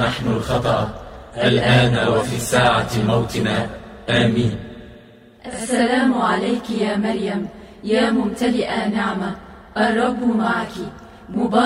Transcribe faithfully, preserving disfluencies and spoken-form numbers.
نحن الخطأ الآن وفي ساعة موتنا، آمين. السلام عليك يا مريم، يا ممتلئة نعمة، الرب معك، مبارك